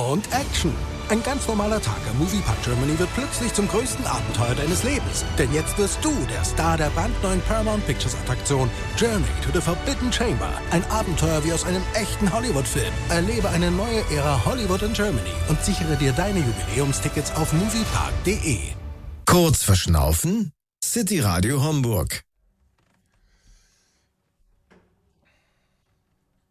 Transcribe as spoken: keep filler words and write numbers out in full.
und Action. Ein ganz normaler Tag am Moviepark Germany wird plötzlich zum größten Abenteuer deines Lebens. Denn jetzt wirst du der Star der brandneuen Paramount Pictures Attraktion Journey to the Forbidden Chamber. Ein Abenteuer wie aus einem echten Hollywood-Film. Erlebe eine neue Ära Hollywood in Germany und sichere dir deine Jubiläumstickets auf moviepark punkt de. Kurz verschnaufen? City Radio Homburg.